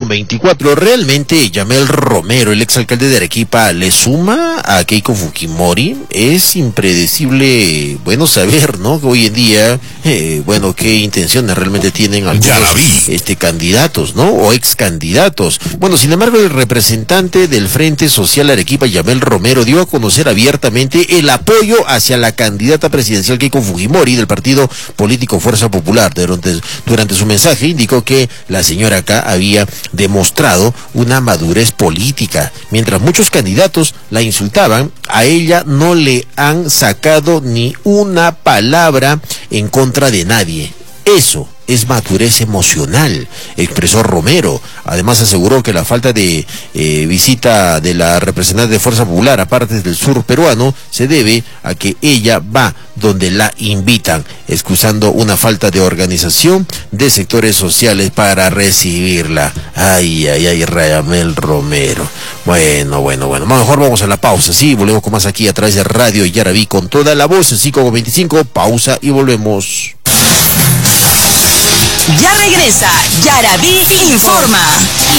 5:24. ¿Realmente Yamel Romero, el exalcalde de Arequipa, le suma a Keiko Fujimori? Es impredecible, saber, ¿no? Que hoy en día, qué intenciones realmente tienen algunos candidatos, ¿no? O ex candidatos. Sin embargo, el representante del Frente Social Arequipa, Yamel Romero, dio a conocer abiertamente el apoyo hacia la candidata presidencial Keiko Fujimori del partido político Fuerza Popular. Durante su mensaje indicó que la señora acá había demostrado una madurez política. Mientras muchos candidatos la insultaban, a ella no le han sacado ni una palabra en contra de nadie. Eso es madurez emocional, expresó Romero. Además aseguró que la falta de visita de la representante de Fuerza Popular a partes del sur peruano se debe a que ella va donde la invitan, excusando una falta de organización de sectores sociales para recibirla. Ay, Yamel Romero. Bueno. Mejor vamos a la pausa, sí, volvemos con más aquí a través de Radio Yaraví con toda la voz, 5:25, pausa y volvemos. Ya regresa Yaraví Informa.